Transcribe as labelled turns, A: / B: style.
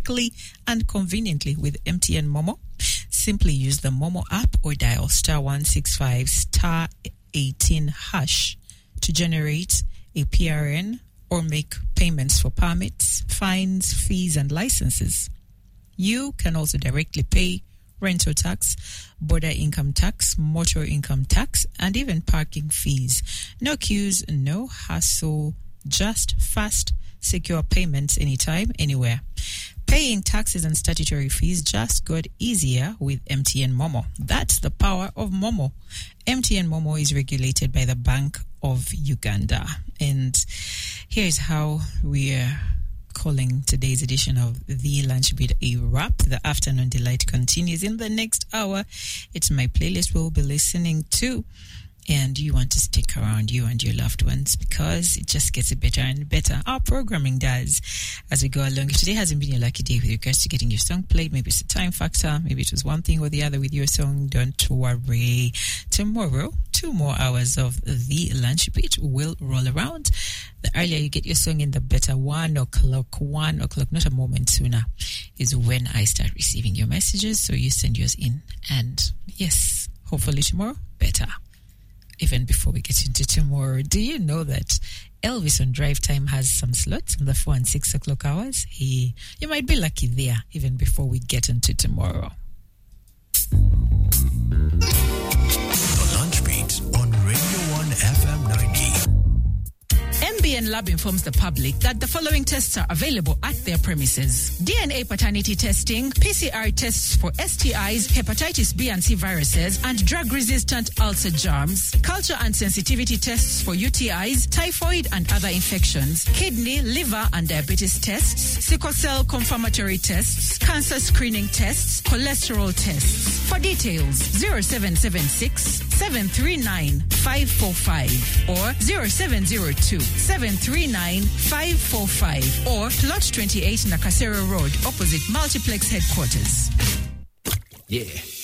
A: quickly and conveniently with MTN Momo. Simply use the Momo app or dial *165 *18# to generate a PRN or make payments for permits, fines, fees, and licenses. You can also directly pay rental tax, border income tax, motor income tax, and even parking fees. No queues, no hassle, just fast, secure payments anytime, anywhere. Paying taxes and statutory fees just got easier with MTN Momo. That's the power of Momo. MTN Momo is regulated by the Bank of Uganda. And here's how we are calling today's edition of The Lunch Beat a wrap. The afternoon delight continues in the next hour. It's my playlist we'll be listening to. And you want to stick around, you and your loved ones, because it just gets better and better. Our programming does as we go along. If today hasn't been your lucky day with regards to getting your song played, maybe it's a time factor, maybe it was one thing or the other with your song, don't worry. Tomorrow, 2 more hours of The Lunch Beat will roll around. The earlier you get your song in, the better. 1 o'clock, not a moment sooner, is when I start receiving your messages. So you send yours in. And yes, hopefully tomorrow, better. Even before we get into tomorrow, do you know that Elvis on Drive Time has some slots on the 4 and 6 o'clock hours? You might be lucky there, even before we get into tomorrow.
B: The Lunch Beat on Radio 1 FM 90.
C: MBN Lab informs the public that the following tests are available at their premises: DNA paternity testing, PCR tests for STIs, hepatitis B and C viruses, and drug-resistant ulcer germs, culture and sensitivity tests for UTIs, typhoid and other infections, kidney, liver and diabetes tests, sickle cell confirmatory tests, cancer screening tests, cholesterol tests. For details, 0776 739 545 or 0702 739 545 or Plot 28 Nakasero Road, opposite Multiplex Headquarters.
B: Yeah.